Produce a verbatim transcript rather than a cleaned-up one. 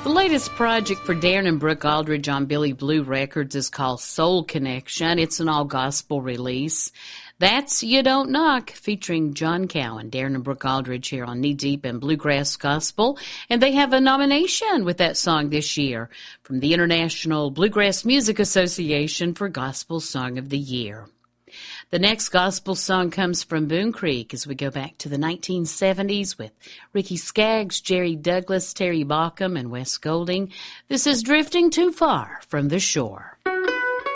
The latest project for Darren and Brooke Aldridge on Billy Blue Records is called Soul Connection. It's an all-gospel release. That's You Don't Knock, featuring John Cowan, Darren and Brooke Aldridge here on Knee Deep in Bluegrass Gospel. And they have a nomination with that song this year from the International Bluegrass Music Association for Gospel Song of the Year. The next gospel song comes from Boone Creek as we go back to the nineteen seventies with Ricky Skaggs, Jerry Douglas, Terry Baucom, and Wes Golding. This is Drifting Too Far from the Shore.